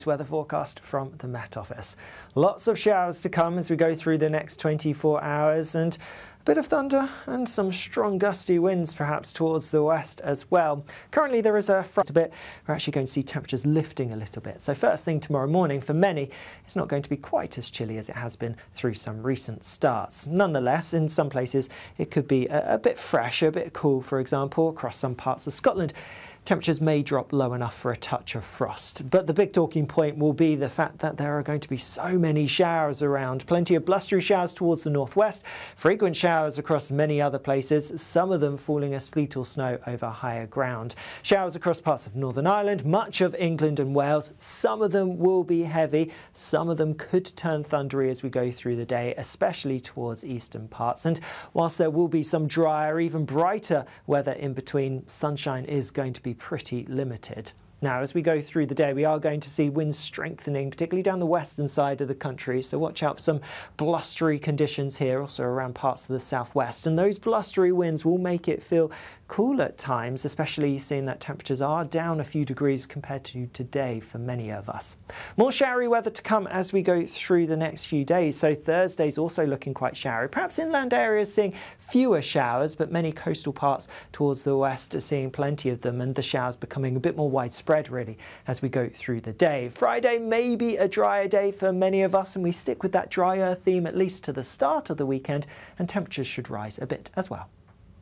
Weather forecast from the Met Office. Lots of showers to come as we go through the next 24 hours, and a bit of thunder and some strong gusty winds perhaps towards the west as well. Currently there is a front a bit. We're actually going to see temperatures lifting a little bit. So first thing tomorrow morning for many, it's not going to be quite as chilly as it has been through some recent starts. Nonetheless, in some places it could be a bit fresh, a bit cool, for example, across some parts of Scotland. Temperatures may drop low enough for a touch of frost, but the big talking point will be the fact that there are going to be so many showers around. Plenty of blustery showers towards the northwest, frequent showers across many other places, some of them falling as sleet or snow over higher ground. Showers across parts of Northern Ireland, much of England and Wales. Some of them will be heavy, some of them could turn thundery as we go through the day, especially towards eastern parts. And whilst there will be some drier, even brighter weather in between, sunshine is going to be pretty limited. Now, as we go through the day, we are going to see winds strengthening, particularly down the western side of the country. So watch out for some blustery conditions here, also around parts of the southwest. And those blustery winds will make it feel cool at times, especially seeing that temperatures are down a few degrees compared to today for many of us. More showery weather to come as we go through the next few days. So Thursday's also looking quite showery. Perhaps inland areas seeing fewer showers, but many coastal parts towards the west are seeing plenty of them, and the showers becoming a bit more widespread really as we go through the day. Friday may be a drier day for many of us, and we stick with that drier theme at least to the start of the weekend, and temperatures should rise a bit as well.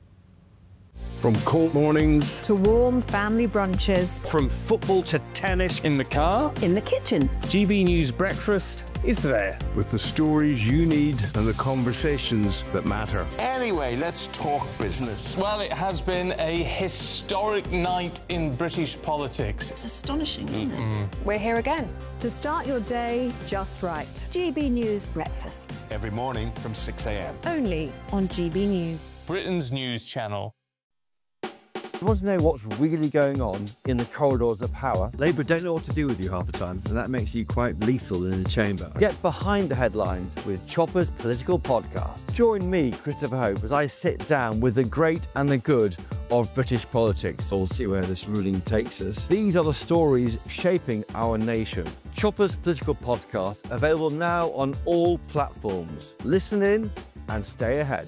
From cold mornings to warm family brunches, from football to tennis in the car, in the kitchen. GB News Breakfast is there with the stories you need and the conversations that matter. Anyway, let's talk business. Well, it has been a historic night in British politics. It's astonishing, isn't it? We're here again to start your day just right. GB News Breakfast. Every morning from 6 a.m. Only on GB News. Britain's news channel. You want to know what's really going on in the corridors of power? Labour don't know what to do with you half the time, and that makes you quite lethal in the chamber. Get behind the headlines with Chopper's Political Podcast. Join me, Christopher Hope, as I sit down with the great and the good of British politics. We'll see where this ruling takes us. These are the stories shaping our nation. Chopper's Political Podcast, available now on all platforms. Listen in and stay ahead.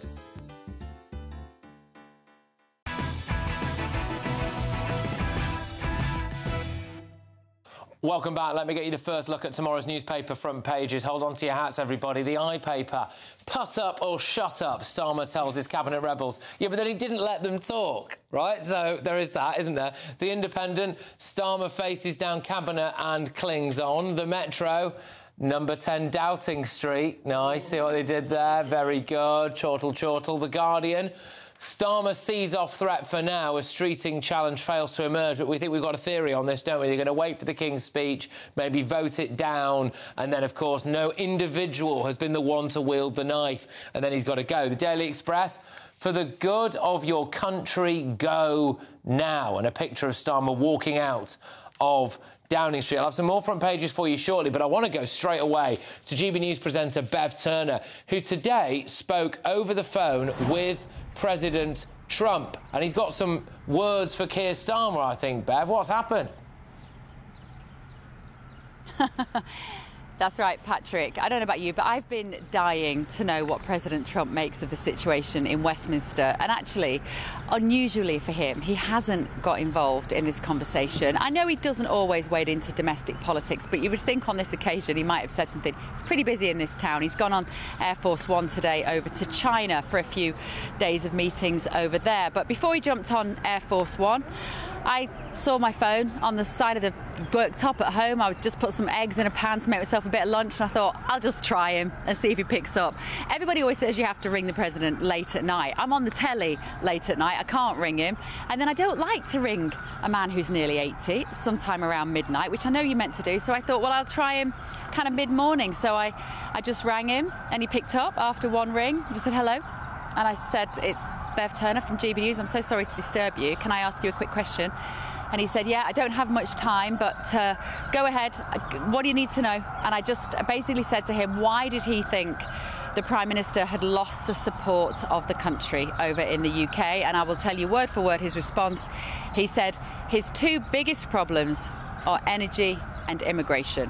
Welcome back. Let me get you the first look at tomorrow's newspaper front pages. Hold on to your hats, everybody. The iPaper. Put up or shut up, Starmer tells his cabinet rebels. Yeah, but then he didn't let them talk, right? So there is that, isn't there? The Independent. Starmer faces down cabinet and clings on. The Metro. Number 10 Downing Street. Nice. See what they did there? Very good. Chortle, chortle. The Guardian. Starmer sees off threat for now as Streeting challenge fails to emerge, but we think we've got a theory on this, don't we? They're going to wait for the King's speech, maybe vote it down, and then, of course, no individual has been the one to wield the knife, and then he's got to go. The Daily Express, for the good of your country, go now. And a picture of Starmer walking out of Downing Street. I'll have some more front pages for you shortly, but I want to go straight away to GB News presenter Bev Turner, who today spoke over the phone with President Trump. And he's got some words for Keir Starmer, I think. Bev, what's happened? That's right, Patrick. I don't know about you, but I've been dying to know what President Trump makes of the situation in Westminster. And actually, unusually for him, he hasn't got involved in this conversation. I know he doesn't always wade into domestic politics, but you would think on this occasion he might have said something. It's pretty busy in this town. He's gone on Air Force One today over to China for a few days of meetings over there. But before he jumped on Air Force One, I saw my phone on the side of the worktop at home. I would just put some eggs in a pan to make myself a bit of lunch, and I thought, I'll just try him and see if he picks up. Everybody always says you have to ring the president late at night. I'm on the telly late at night. I can't ring him. And then I don't like to ring a man who's nearly 80, sometime around midnight, which I know you're meant to do. So I thought, well, I'll try him kind of mid-morning. So I just rang him, and he picked up after one ring. Just said hello. And I said, it's Bev Turner from GB News. I'm so sorry to disturb you. Can I ask you a quick question? And he said, yeah, I don't have much time, but go ahead. What do you need to know? And I just basically said to him, why did he think the Prime Minister had lost the support of the country over in the UK? And I will tell you word for word his response. He said his two biggest problems are energy and immigration.